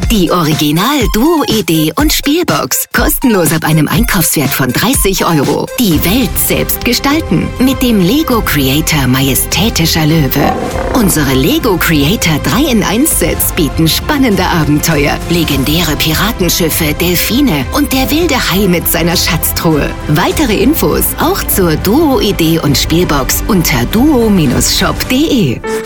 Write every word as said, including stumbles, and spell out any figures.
Die Original-Duo-Idee und Spielbox. Kostenlos ab einem Einkaufswert von dreißig Euro. Die Welt selbst gestalten. Mit dem Lego Creator Majestätischer Löwe. Unsere Lego Creator drei in eins Sets bieten spannende Abenteuer. Legendäre Piratenschiffe, Delfine und der wilde Hai mit seiner Schatztruhe. Weitere Infos auch zur Duo-Idee und Spielbox unter duo Bindestrich shop punkt de.